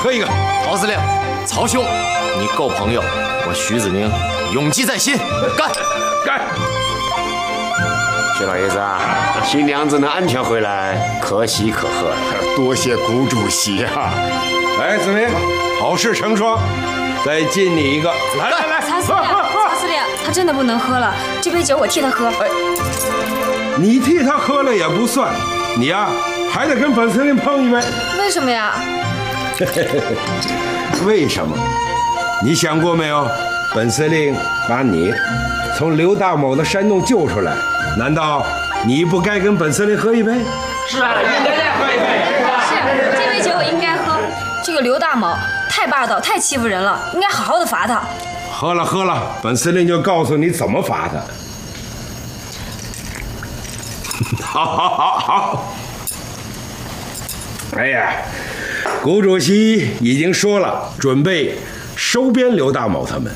喝一个。 曹司令，曹兄，你够朋友，我徐子宁永记在心。干！ 干！ 薛老爷子啊，新娘子能安全回来，可喜可贺了。多谢谷主席啊！ 来，子明，好事成双，再敬你一个。来来来， 曹司令，曹司令，他真的不能喝了，这杯酒我替他喝。 哎，你替他喝了也不算，你呀还得跟本司令碰一杯。 为什么呀？ 为什么？你想过没有？本司令把你从刘大某的山洞救出来，难道你不该跟本司令喝一杯？ 是啊，应该再喝一杯。 是，这杯酒我应该喝。这个刘大某太霸道，太欺负人了，应该好好的罚他。 喝了，本司令就告诉你怎么罚他。好。哎呀，谷主席已经说了，准备收编刘大某他们。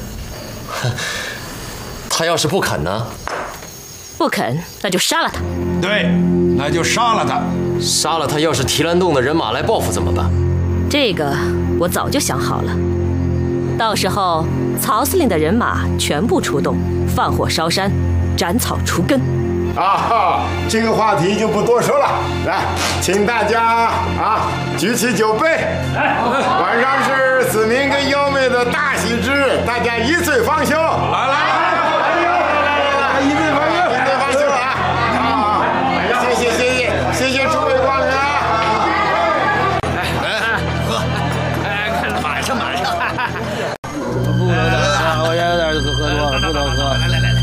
他要是不肯呢？ 不肯，那就杀了他。 对，那就杀了他。 杀了他，要是提篮洞的人马来报复怎么办？ 这个我早就想好了，到时候曹司令的人马全部出动，放火烧山，斩草除根。 啊，这个话题就不多说了。来，请大家啊举起酒杯。晚上是子明跟幺妹的大喜之日，大家一醉方休。来，一醉方休啊！谢谢诸位光临啊！ 马上。不能喝，我有点喝多了，不能喝。来。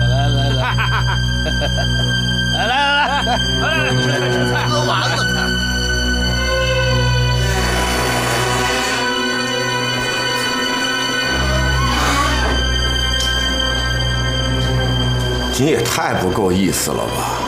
喝完了。 你也太不够意思了吧！